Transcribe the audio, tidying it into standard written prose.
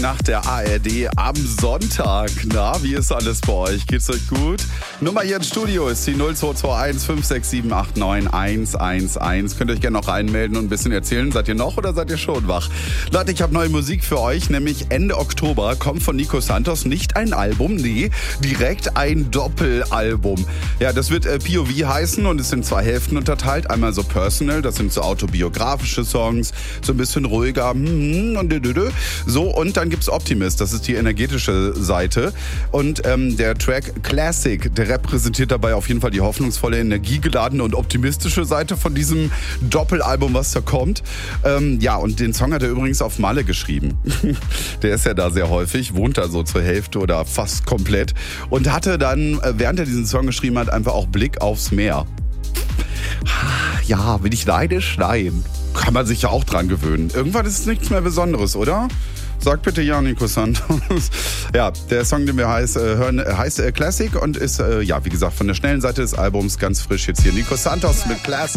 Nacht der ARD am Sonntag. Na, wie ist alles bei euch? Geht's euch gut? Nummer hier ins Studio ist die 0221 567 89 111. Könnt ihr euch gerne noch reinmelden und ein bisschen erzählen. Seid ihr noch oder seid ihr schon wach? Leute, ich habe neue Musik für euch, nämlich Ende Oktober kommt von Nico Santos nicht ein Album, nee, direkt ein Doppelalbum. Ja, das wird POV heißen und ist in 2 Hälften unterteilt. Einmal so Personal, das sind so autobiografische Songs, so ein bisschen ruhiger und so, und dann gibt's Optimist, das ist die energetische Seite, und der Track Classic, der repräsentiert dabei auf jeden Fall die hoffnungsvolle, energiegeladene und optimistische Seite von diesem Doppelalbum, was da kommt. Ja, und den Song hat er übrigens auf Malle geschrieben. Der ist ja da sehr häufig, wohnt da so zur Hälfte oder fast komplett, und hatte dann, während er diesen Song geschrieben hat, einfach auch Blick aufs Meer. Ja, bin ich neidisch? Nein. Kann man sich ja auch dran gewöhnen. Irgendwann ist es nichts mehr Besonderes, oder? Sag bitte ja, Nico Santos. Ja, der Song, den wir hören, heißt Classic und ist, ja, wie gesagt, von der schnellen Seite des Albums ganz frisch jetzt hier. Nico Santos mit Classic.